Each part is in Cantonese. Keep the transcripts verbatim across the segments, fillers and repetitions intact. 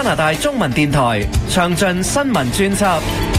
加拿大中文電台詳盡新聞專輯。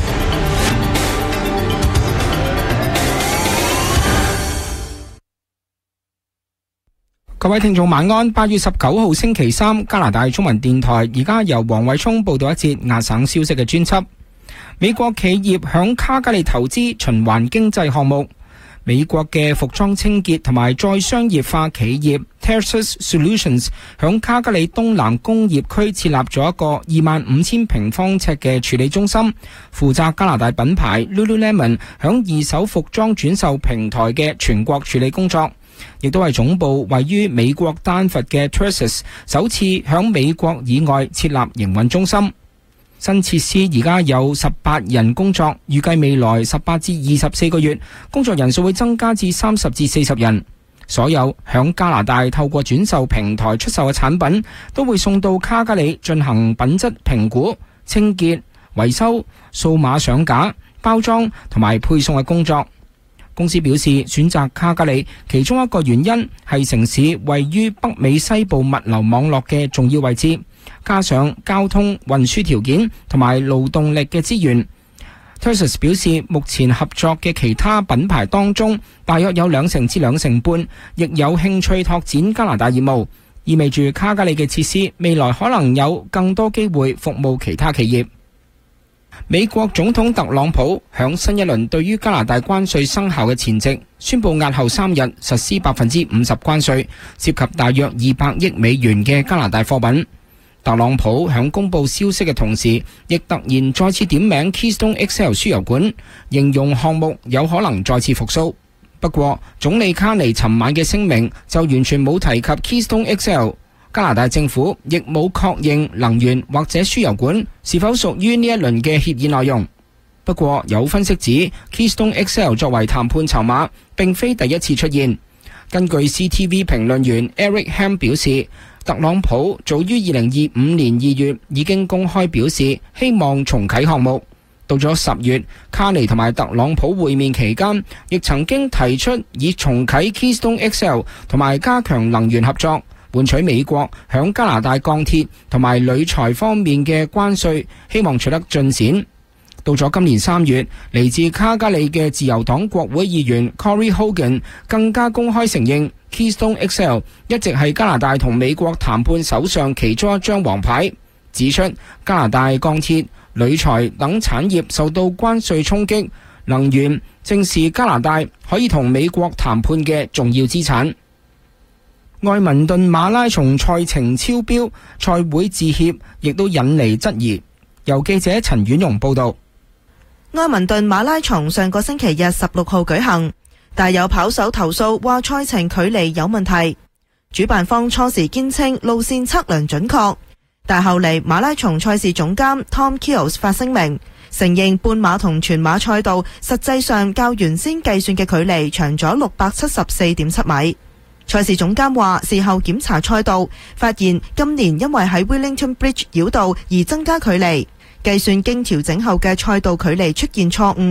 各位聽眾晚安。八月十九號星期三，加拿大中文電台而家由黃偉聰報道一節亞省消息嘅專輯。美國企業響卡加利投資循環經濟項目。美國嘅服裝清潔同埋再商業化企業 Tersus Solutions 響卡加利東南工業區設立咗一個二萬五千平方尺嘅處理中心，負責加拿大品牌 Lululemon 響二手服裝轉售平台嘅全國處理工作，亦都係總部位於美國丹佛嘅 Tersus 首次響美國以外設立營運中心。新設施而家有十八人工作，預計未來十八至二十四個月工作人數會增加至三十至四十人。所有響加拿大透過轉售平台出售嘅產品都會送到卡加里進行品質評估、清潔、維修、數碼上架、包裝同埋配送嘅工作。公司表示，選擇卡加里其中一個原因係城市位於北美西部物流網絡嘅重要位置，加上交通運輸條件同埋勞動力嘅資源。Tersus 表示，目前合作嘅其他品牌當中，大約有兩成至兩成半亦有興趣拓展加拿大業務，意味住卡加里嘅設施未來可能有更多機會服務其他企業。美國總統特朗普響新一輪對於加拿大關稅生效嘅前夕，宣布押後三日實施百分之五十關稅，涉及大約二百億美元嘅加拿大貨品。特朗普響公布消息嘅同時，亦突然再次點名 Keystone X L 輸油管，形容項目有可能再次復甦。不過，總理卡尼尋晚嘅聲明就完全冇提及 Keystone X L。加拿大政府亦冇確認能源或者輸油管是否屬於呢一輪嘅協議內容。不過有分析指 Keystone X L 作為談判籌碼並非第一次出現。根據 C T V 評論員 Eric Ham 表示，特朗普早於二零二五年二月已經公開表示希望重啟項目。到咗十月，卡尼同埋特朗普會面期間，亦曾經提出以重啟 Keystone X L 同埋加強能源合作，換取美國響加拿大鋼鐵同埋鋁材方面嘅關稅，希望取得進展。到咗今年三月，嚟自卡加利嘅自由黨國會議員 Cory Hogan 更加公開承認 Keystone X L 一直係加拿大同美國談判手上其中一張王牌，指出加拿大鋼鐵、鋁材等產業受到關稅衝擊，能源正是加拿大可以同美國談判嘅重要資產。愛民頓馬拉松賽程超標，賽會致歉，亦都引嚟質疑。由記者陳婉容報道。 愛民頓馬拉松上個星期日十六號舉行，但有跑手投訴話賽程距離有問題。主辦方初時堅稱路線測量準確，但後嚟馬拉松賽事總監 Tom Keels 發聲明，承認半馬同全馬賽道實際上較原先計算嘅距離長咗六百七十四點七米。賽事總監話，事後檢查賽道，發現今年因為喺 Wellington Bridge 繞道而增加距離，計算經調整後嘅賽道距離出現錯誤。